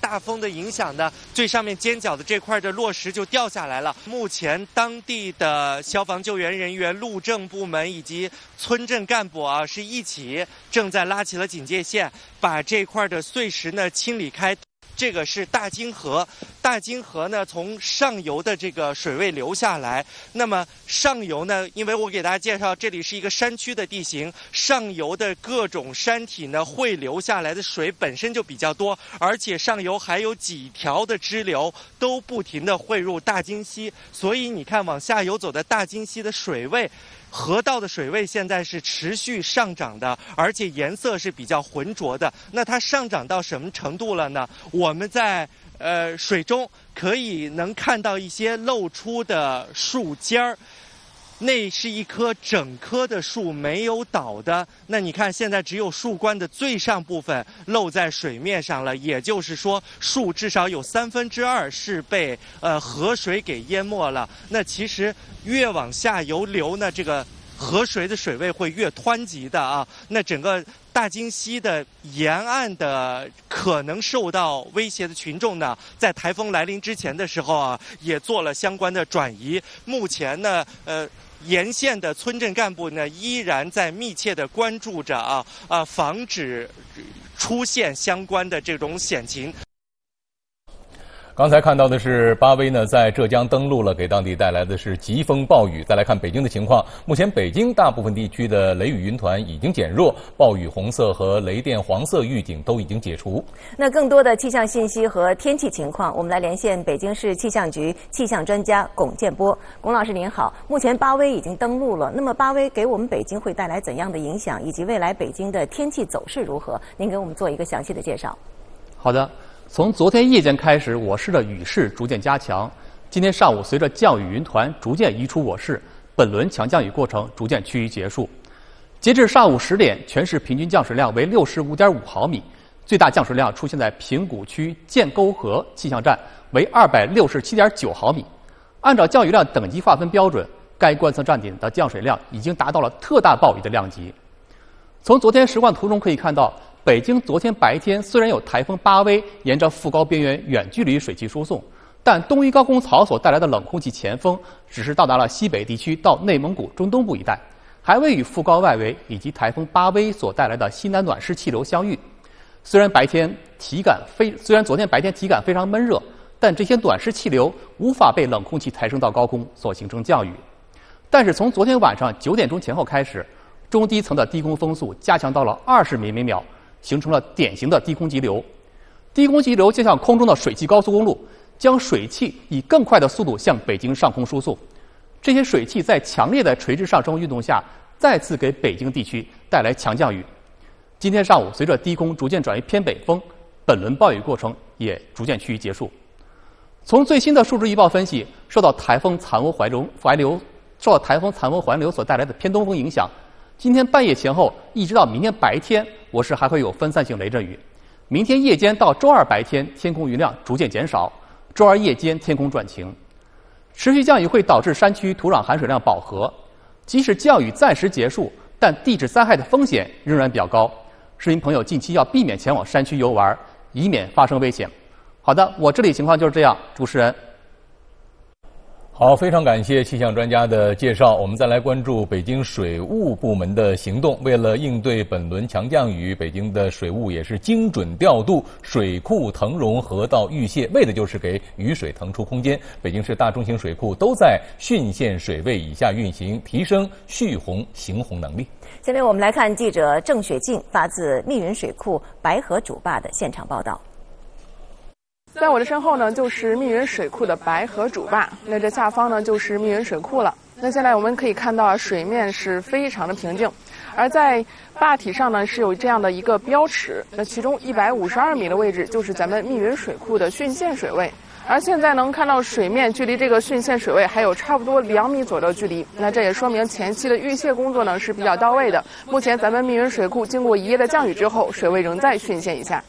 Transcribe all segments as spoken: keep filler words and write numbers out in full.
大风的影响呢，最上面尖角的这块的落石就掉下来了。目前当地的消防救援人员、路政部门以及村镇干部啊，是一起正在拉起了警戒线，把这块的碎石呢清理开。这个是大泾河，大泾河呢从上游的这个水位流下来，那么上游呢，因为我给大家介绍这里是一个山区的地形，上游的各种山体呢汇流下来的水本身就比较多，而且上游还有几条的支流都不停地汇入大泾溪，所以你看往下游走的大泾溪的水位。河道的水位现在是持续上涨的，而且颜色是比较浑浊的。那它上涨到什么程度了呢？我们在呃水中可以能看到一些露出的树尖儿。那是一棵整棵的树没有倒的，那你看现在只有树冠的最上部分露在水面上了，也就是说树至少有三分之二是被呃河水给淹没了。那其实越往下游流呢，这个河水的水位会越湍急的啊。那整个大泾溪的沿岸的可能受到威胁的群众呢，在台风来临之前的时候啊，也做了相关的转移。目前呢，呃。沿线的村镇干部呢，依然在密切地关注着啊啊，防止出现相关的这种险情。 刚才看到的是巴威呢在浙江登陆了，给当地带来的是疾风暴雨。再来看北京的情况，目前北京大部分地区的雷雨云团已经减弱，暴雨红色和雷电黄色预警都已经解除。 那更多的气象信息和天气情况，我们来连线北京市气象局气象专家龚建波。龚老师您好，目前巴威已经登陆了，那么巴威给我们北京会带来怎样的影响，以及未来北京的天气走势如何？您给我们做一个详细的介绍。 好的。从昨天夜间开始，我市的雨势逐渐加强。今天上午，随着降雨云团逐渐移出我市，本轮强降雨过程逐渐趋于结束。截至上午十点，全市平均降水量为六十五点五毫米，最大降水量出现在平谷区建沟河气象站，为二百六十七点九毫米。按照降雨量等级划分标准，该观测站点的降水量已经达到了特大暴雨的量级。从昨天实况图中可以看到，北京昨天白天虽然有台风巴威沿着副高边缘远距离水汽输送，但东移高空槽所带来的冷空气前锋只是到达了西北地区到内蒙古中东部一带，还未与副高外围以及台风巴威所带来的西南暖湿气流相遇。虽然白天体感非虽然昨天白天体感非常闷热，但这些暖湿气流无法被冷空气抬升到高空所形成降雨。但是从昨天晚上九点钟前后开始，中低层的低空风速加强到了二十米每秒，形成了典型的低空急流。低空急流就像空中的水汽高速公路，将水汽以更快的速度向北京上空输送。这些水汽在强烈的垂直上升运动下，再次给北京地区带来强降雨。今天上午，随着低空逐渐转为偏北风，本轮暴雨过程也逐渐趋于结束。从最新的数值预报分析，受到台风残涡环流环流受到台风残涡环流所带来的偏东风影响，今天半夜前后一直到明天白天，我市还会有分散性雷阵雨。明天夜间到周二白天，天空云量逐渐减少，周二夜间天空转晴。持续降雨会导致山区土壤含水量饱和，即使降雨暂时结束，但地质灾害的风险仍然比较高。市民朋友近期要避免前往山区游玩，以免发生危险。好的，我这里情况就是这样，主持人。 好，非常感谢气象专家的介绍。我们再来关注北京水务部门的行动。为了应对本轮强降雨，北京的水务也是精准调度水库腾容、河道预泄，为的就是给雨水腾出空间。北京市大中型水库都在汛限水位以下运行，提升蓄洪行洪能力。 下面我们来看记者郑雪静发自密云水库白河主坝的现场报道。 在我的身后呢，就是密云水库的白河主坝，那这下方呢就是密云水库了。那现在我们可以看到，水面是非常的平静，而在坝体上呢是有这样的一个标尺，那其中一百五十二米的位置就是咱们密云水库的汛限水位。而现在能看到水面距离这个汛限水位还有差不多两米左右的距离，那这也说明前期的预泄工作呢是比较到位的。目前咱们密云水库经过一夜的降雨之后，水位仍在汛限以下。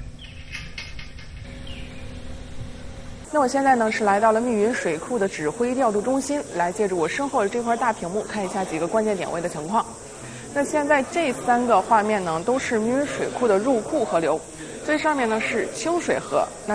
那我现在呢是来到了密云水库的指挥调度中心，来借助我身后的这块大屏幕看一下几个关键点位的情况。那现在这三个画面呢都是密云水库的入库河流，最上面呢是清水河。那